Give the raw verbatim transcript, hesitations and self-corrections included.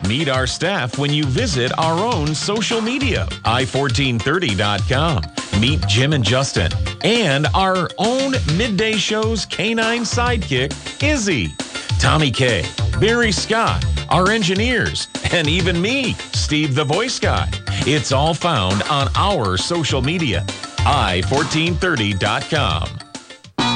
Meet our staff when you visit our own social media, i fourteen thirty dot com. Meet Jim and Justin and our own Midday Show's canine sidekick, Izzy. Tommy K, Barry Scott, our engineers, and even me, Steve the Voice Guy. It's all found on our social media, i fourteen thirty dot com.